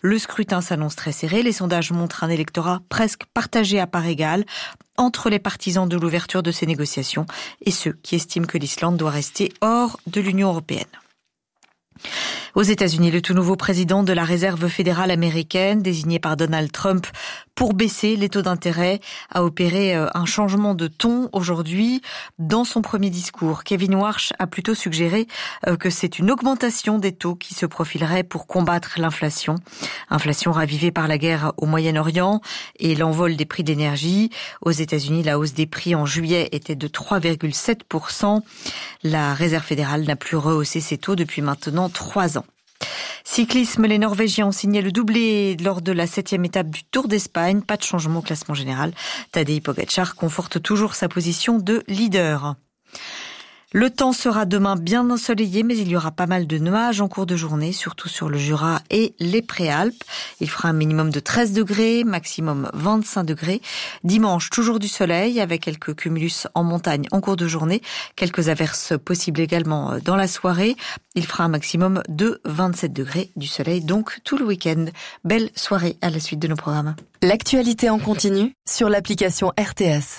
Le scrutin s'annonce très serré. Les sondages montrent un électorat presque partagé à part égale entre les partisans de l'ouverture de ces négociations et ceux qui estiment que l'Islande doit rester hors de l'Union européenne. Aux États-Unis, le tout nouveau président de la Réserve fédérale américaine, désigné par Donald Trump pour baisser les taux d'intérêt, a opéré un changement de ton aujourd'hui. Dans son premier discours, Kevin Warsh a plutôt suggéré que c'est une augmentation des taux qui se profilerait pour combattre l'inflation. Inflation ravivée par la guerre au Moyen-Orient et l'envol des prix de l'énergie. Aux États-Unis, la hausse des prix en juillet était de 3,7%. La Réserve fédérale n'a plus rehaussé ses taux depuis maintenant 3 ans. Cyclisme, les Norvégiens ont signé le doublé lors de la 7e étape du Tour d'Espagne. Pas de changement au classement général. Tadej Pogačar conforte toujours sa position de leader. Le temps sera demain bien ensoleillé, mais il y aura pas mal de nuages en cours de journée, surtout sur le Jura et les Préalpes. Il fera un minimum de 13 degrés, maximum 25 degrés. Dimanche, toujours du soleil, avec quelques cumulus en montagne en cours de journée. Quelques averses possibles également dans la soirée. Il fera un maximum de 27 degrés, du soleil donc tout le week-end. Belle soirée à la suite de nos programmes. L'actualité en continu sur l'application RTS.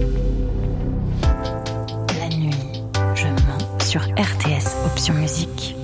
Sur RTS Option Musique.